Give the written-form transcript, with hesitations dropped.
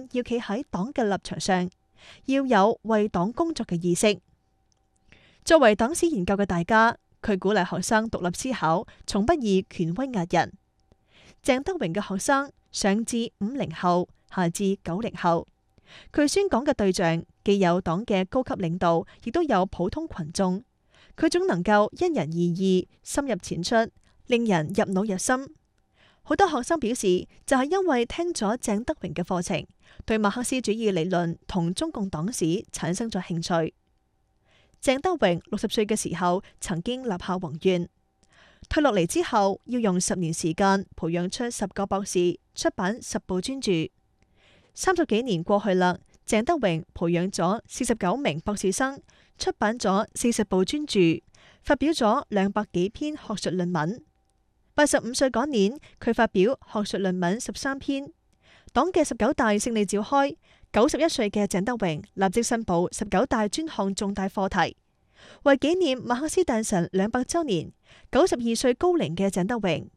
要企喺黨嘅立場上，要有為黨工作嘅意識。作為黨史研究嘅大家，佢鼓勵學生獨立思考，從不以權威壓人。鄭德榮嘅學生上至50後，下至90後，佢宣講嘅對象既有黨嘅高級領導，亦都有普通群眾。佢總能夠因人而異，深入淺出，令人入腦入心。好多學生表示，就係因為聽咗鄭德榮嘅課程，對馬克思主義理論同中共黨史產生咗興趣。鄭德榮60歲嘅時候，曾經立下宏願，退落嚟之後要用10年時間培養出10個博士，出版10部專著。30幾年過去啦，鄭德榮培養咗49名博士生，出版咗40部專著，發表咗200幾篇學術論文。85歲嗰年，佢發表學術論文13篇。黨嘅19大勝利召開，91歲嘅鄭德榮立即申報19大專項重大課題。為紀念馬克思誕辰200週年，92歲高齡嘅鄭德榮